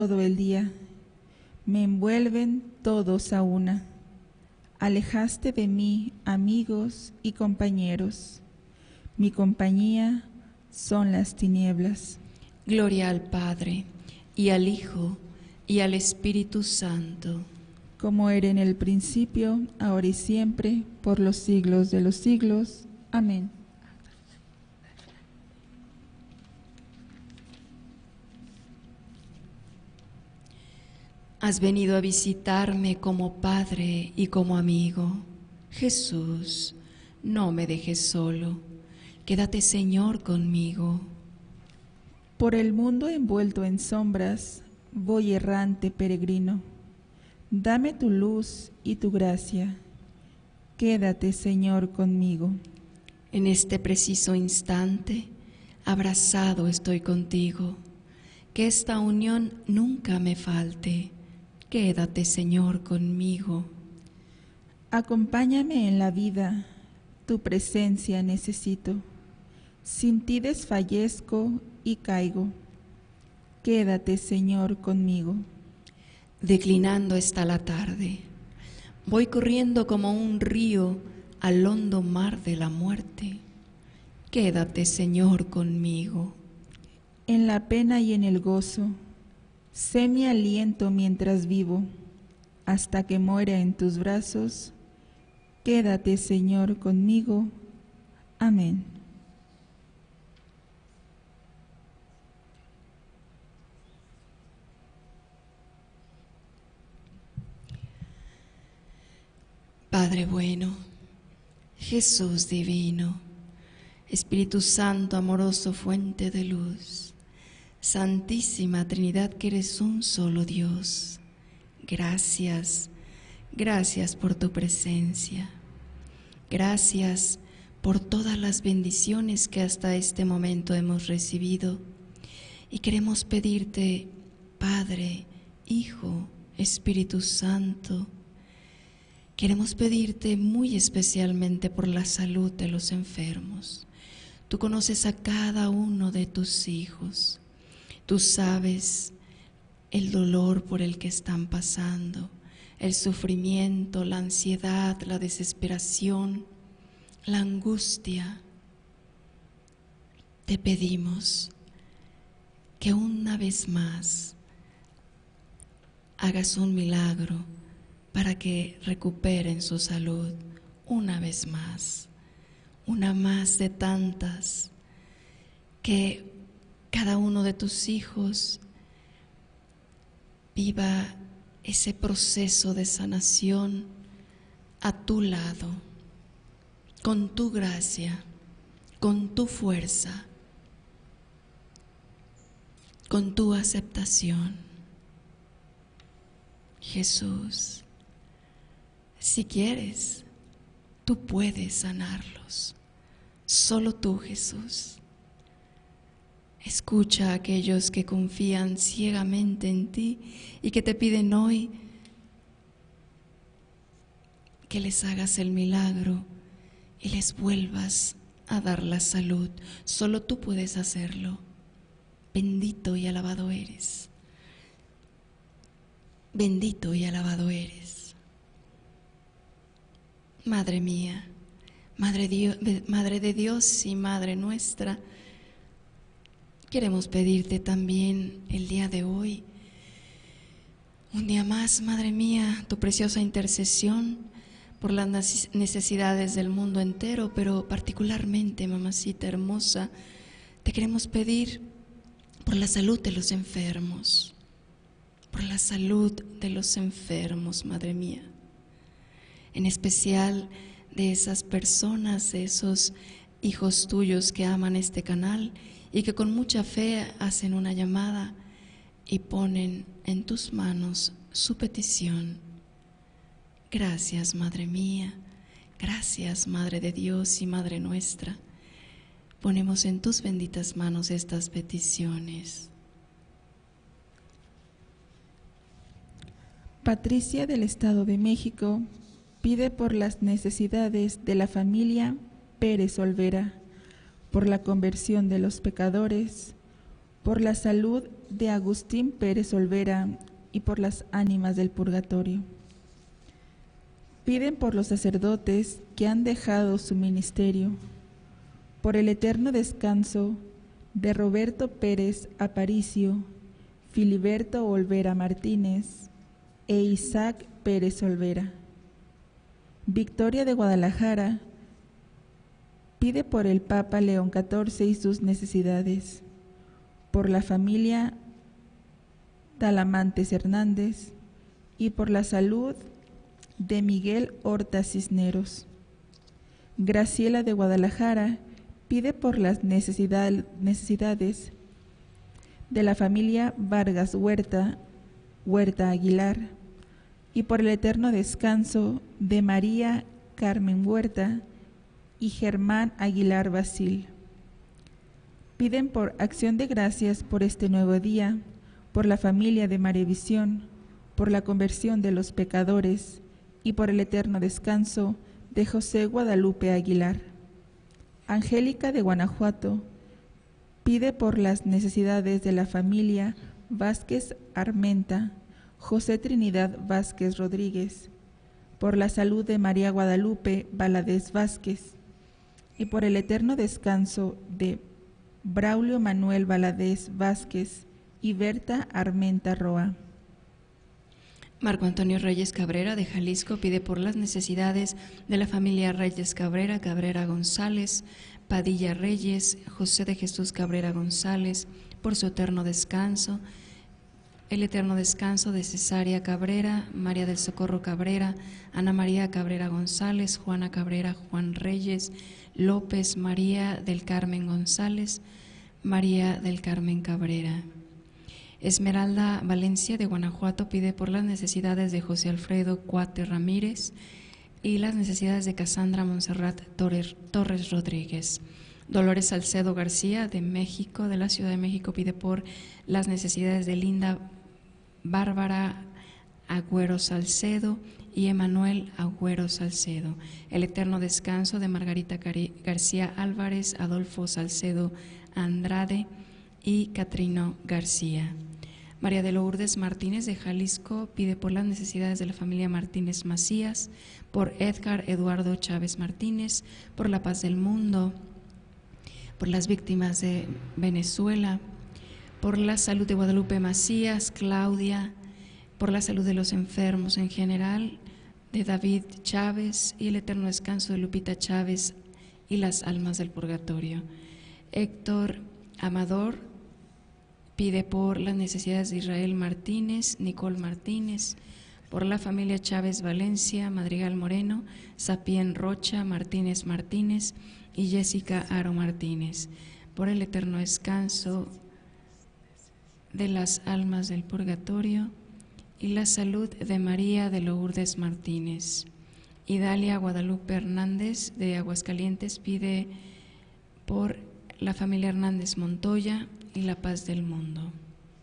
todo el día, me envuelven todos a una. Alejaste de mí amigos y compañeros. Mi compañía son las tinieblas. Gloria al Padre, y al Hijo, y al Espíritu Santo. Como era en el principio, ahora y siempre, por los siglos de los siglos. Amén. Has venido a visitarme como Padre y como amigo. Jesús, no me dejes solo. Quédate, Señor, conmigo. Por el mundo envuelto en sombras, voy errante peregrino. Dame tu luz y tu gracia. Quédate, Señor, conmigo. En este preciso instante, abrazado estoy contigo. Que esta unión nunca me falte. Quédate, Señor, conmigo. Acompáñame en la vida, tu presencia necesito. Sin ti desfallezco y caigo. Quédate, Señor, conmigo. Declinando está la tarde. Voy corriendo como un río al hondo mar de la muerte. Quédate, Señor, conmigo. En la pena y en el gozo, sé mi aliento mientras vivo, hasta que muera en tus brazos. Quédate, Señor, conmigo. Amén. Padre bueno, Jesús divino, Espíritu Santo amoroso, fuente de luz, Santísima Trinidad, que eres un solo Dios. Gracias, gracias por tu presencia. Gracias por todas las bendiciones que hasta este momento hemos recibido. Y queremos pedirte, Padre, Hijo, Espíritu Santo, queremos pedirte muy especialmente por la salud de los enfermos. Tú conoces a cada uno de tus hijos. Tú sabes el dolor por el que están pasando, el sufrimiento, la ansiedad, la desesperación, la angustia. Te pedimos que una vez más hagas un milagro para que recuperen su salud una vez más, una más de tantas, que cada uno de tus hijos viva ese proceso de sanación a tu lado, con tu gracia, con tu fuerza, con tu aceptación. Jesús, si quieres, tú puedes sanarlos. Solo tú, Jesús. Escucha a aquellos que confían ciegamente en ti y que te piden hoy que les hagas el milagro y les vuelvas a dar la salud. Solo tú puedes hacerlo. Bendito y alabado eres. Bendito y alabado eres. Madre mía, Madre de Dios y Madre nuestra, queremos pedirte también el día de hoy, un día más, Madre mía, tu preciosa intercesión por las necesidades del mundo entero, pero particularmente, mamacita hermosa, te queremos pedir por la salud de los enfermos, por la salud de los enfermos, Madre mía, en especial de esas personas, de esos hijos tuyos que aman este canal y que con mucha fe hacen una llamada y ponen en tus manos su petición. Gracias, Madre mía, gracias, Madre de Dios y Madre nuestra. Ponemos en tus benditas manos estas peticiones. Patricia del Estado de México pide por las necesidades de la familia Pérez Olvera, por la conversión de los pecadores, por la salud de Agustín Pérez Olvera y por las ánimas del purgatorio. Piden por los sacerdotes que han dejado su ministerio, por el eterno descanso de Roberto Pérez Aparicio, Filiberto Olvera Martínez e Isaac Pérez Olvera. Victoria de Guadalajara pide por el Papa León XIV y sus necesidades, por la familia Talamantes Hernández y por la salud de Miguel Horta Cisneros. Graciela de Guadalajara pide por las necesidades de la familia Vargas Huerta Aguilar y por el eterno descanso de María Carmen Huerta y Germán Aguilar Basil. Piden por acción de gracias por este nuevo día, por la familia de Marevisión, por la conversión de los pecadores y por el eterno descanso de José Guadalupe Aguilar. Angélica de Guanajuato pide por las necesidades de la familia Vázquez Armenta, José Trinidad Vázquez Rodríguez, por la salud de María Guadalupe Valadez Vázquez y por el eterno descanso de Braulio Manuel Valadez Vázquez y Berta Armenta Roa. Marco Antonio Reyes Cabrera de Jalisco pide por las necesidades de la familia Reyes Cabrera, Cabrera González, Padilla Reyes, José de Jesús Cabrera González, por su eterno descanso, el eterno descanso de Cesárea Cabrera, María del Socorro Cabrera, Ana María Cabrera González, Juana Cabrera, Juan Reyes, López, María del Carmen González, María del Carmen Cabrera. Esmeralda Valencia de Guanajuato pide por las necesidades de José Alfredo Cuate Ramírez y las necesidades de Casandra Montserrat Torres Rodríguez. Dolores Salcedo García de México, de la Ciudad de México, pide por las necesidades de Linda Bárbara Agüero Salcedo y Emanuel Agüero Salcedo. El eterno descanso de Margarita García Álvarez, Adolfo Salcedo Andrade y Catrino García. María de Lourdes Martínez de Jalisco pide por las necesidades de la familia Martínez Macías, por Edgar Eduardo Chávez Martínez, por la paz del mundo, por las víctimas de Venezuela, por la salud de Guadalupe Macías, Claudia, por la salud de los enfermos en general, de David Chávez y el eterno descanso de Lupita Chávez y las almas del purgatorio. Héctor Amador pide por las necesidades de Israel Martínez, Nicole Martínez, por la familia Chávez Valencia, Madrigal Moreno, Sapien Rocha, Martínez Martínez y Jessica Aro Martínez, por el eterno descanso de las almas del purgatorio y la salud de María de Lourdes Martínez. Idalia Guadalupe Hernández de Aguascalientes pide por la familia Hernández Montoya y la paz del mundo.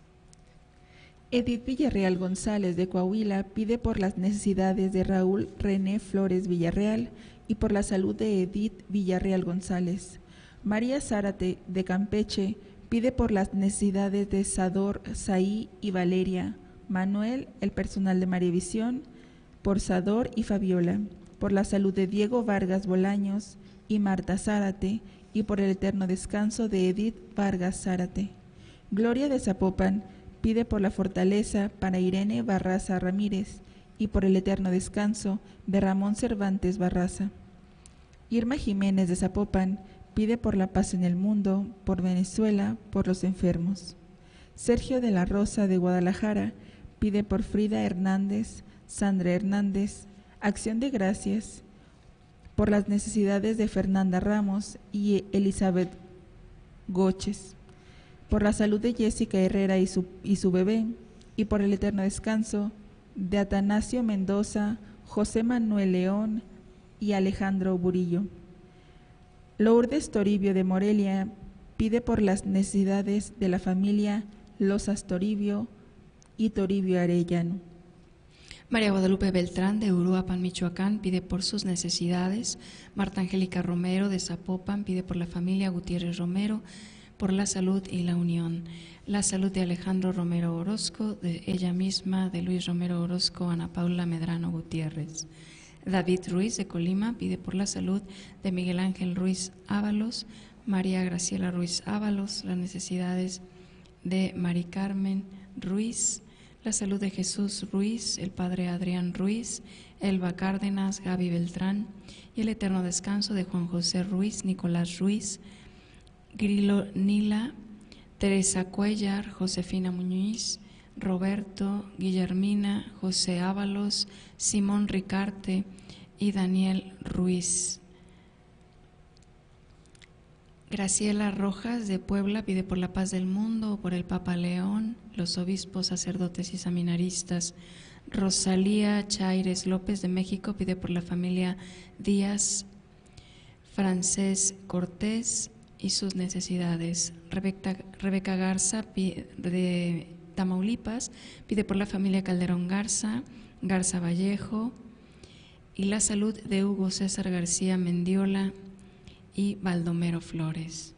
Edith Villarreal González de Coahuila pide por las necesidades de Raúl René Flores Villarreal y por la salud de Edith Villarreal González. María Zárate de Campeche pide por las necesidades de Sador, Saí y Valeria, Manuel, el personal de Marevisión, por Sador y Fabiola, por la salud de Diego Vargas Bolaños y Marta Zárate y por el eterno descanso de Edith Vargas Zárate. Gloria de Zapopan pide por la fortaleza para Irene Barraza Ramírez y por el eterno descanso de Ramón Cervantes Barraza. Irma Jiménez de Zapopan pide por la paz en el mundo, por Venezuela, por los enfermos. Sergio de la Rosa de Guadalajara pide por Frida Hernández, Sandra Hernández, Acción de Gracias, por las necesidades de Fernanda Ramos y Elizabeth Goches, por la salud de Jessica Herrera y su bebé, y por el eterno descanso de Atanasio Mendoza, José Manuel León y Alejandro Burillo. Lourdes Toribio de Morelia pide por las necesidades de la familia Losas Toribio y Toribio Arellano. María Guadalupe Beltrán de Uruapan, Michoacán, pide por sus necesidades. Marta Angélica Romero de Zapopan pide por la familia Gutiérrez Romero, por la salud y la unión. La salud de Alejandro Romero Orozco, de ella misma, de Luis Romero Orozco, Ana Paula Medrano Gutiérrez. David Ruiz de Colima pide por la salud de Miguel Ángel Ruiz Ábalos, María Graciela Ruiz Ábalos, las necesidades de Mari Carmen Ruiz, la salud de Jesús Ruiz, el padre Adrián Ruiz, Elba Cárdenas, Gaby Beltrán y el eterno descanso de Juan José Ruiz, Nicolás Ruiz, Grilo Nila, Teresa Cuellar, Josefina Muñiz, Roberto, Guillermina, José Ábalos, Simón Ricarte y Daniel Ruiz. Graciela Rojas de Puebla pide por la paz del mundo, por el Papa León, los obispos, sacerdotes y seminaristas. Rosalía Chaires López de México pide por la familia Díaz Francés Cortés y sus necesidades. Rebeca Garza de Tamaulipas pide por la familia Calderón Garza, Garza Vallejo y la salud de Hugo César García Mendiola y Baldomero Flores.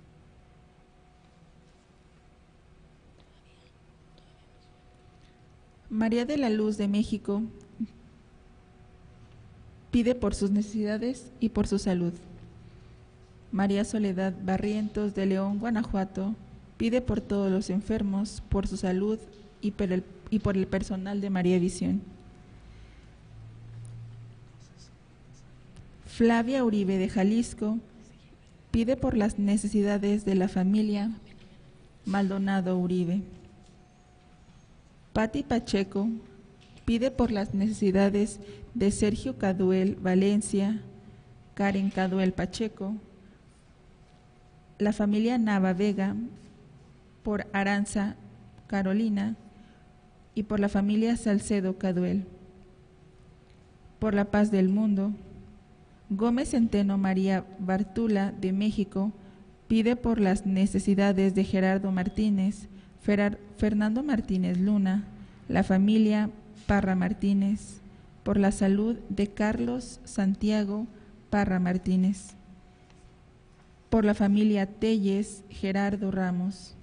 María de la Luz de México pide por sus necesidades y por su salud. María Soledad Barrientos de León, Guanajuato, pide por todos los enfermos, por su salud y por el personal de María Visión. Flavia Uribe de Jalisco pide por las necesidades de la familia Maldonado Uribe. Patti Pacheco pide por las necesidades de Sergio Caduel Valencia, Karen Caduel Pacheco, la familia Nava Vega, por Aranza Carolina y por la familia Salcedo Caduel. Por la paz del mundo, Gómez Centeno María Bartula de México pide por las necesidades de Gerardo Martínez, Fernando Martínez Luna, la familia Parra Martínez, por la salud de Carlos Santiago Parra Martínez, por la familia Telles Gerardo Ramos.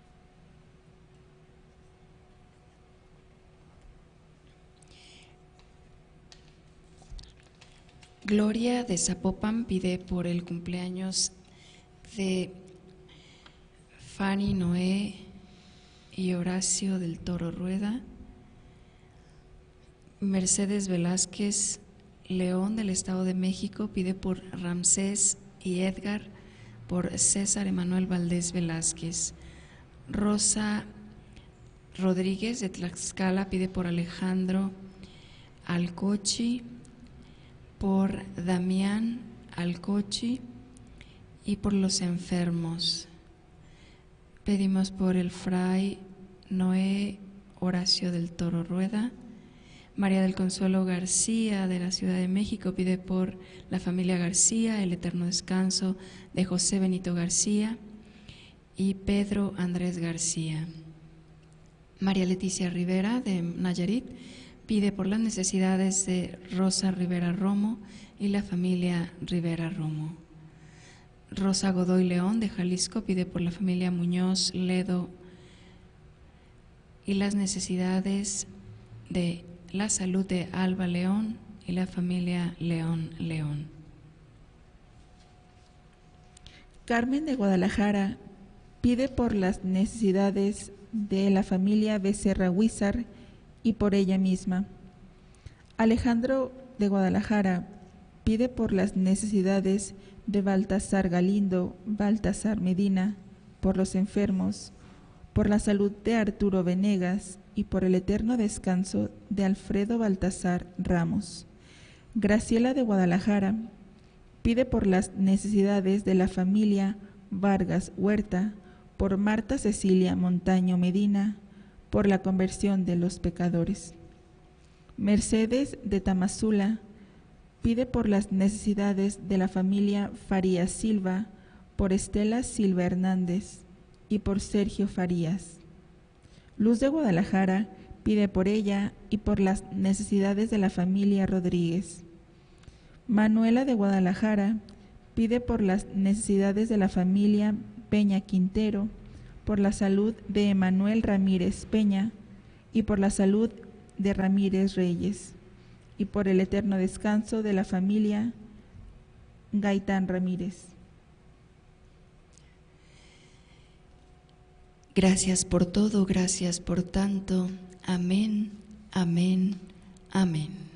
Gloria de Zapopan pide por el cumpleaños de Fanny Noé y Horacio del Toro Rueda. Mercedes Velázquez León del Estado de México pide por Ramsés y Edgar, por César Emanuel Valdés Velázquez. Rosa Rodríguez de Tlaxcala pide por Alejandro Alcochi, por Damián Alcochi y por los enfermos. Pedimos por el fray Noé Horacio del Toro Rueda. María del Consuelo García de la Ciudad de México pide por la familia García, el eterno descanso de José Benito García y Pedro Andrés García. María Leticia Rivera de Nayarit pide por las necesidades de Rosa Rivera Romo y la familia Rivera Romo. Rosa Godoy León de Jalisco pide por la familia Muñoz Ledo y las necesidades de la salud de Alba León y la familia León León. Carmen de Guadalajara pide por las necesidades de la familia Becerra Huizar y por ella misma. Alejandro de Guadalajara pide por las necesidades de Baltasar Galindo, Baltasar Medina, por los enfermos, por la salud de Arturo Venegas y por el eterno descanso de Alfredo Baltasar Ramos. Graciela de Guadalajara pide por las necesidades de la familia Vargas Huerta, por Marta Cecilia Montaño Medina, por la conversión de los pecadores. Mercedes de Tamazula pide por las necesidades de la familia Farías Silva, por Estela Silva Hernández y por Sergio Farías. Luz de Guadalajara pide por ella y por las necesidades de la familia Rodríguez. Manuela de Guadalajara pide por las necesidades de la familia Peña Quintero, por la salud de Emanuel Ramírez Peña y por la salud de Ramírez Reyes, y por el eterno descanso de la familia Gaitán Ramírez. Gracias por todo, gracias por tanto. Amén, amén, amén.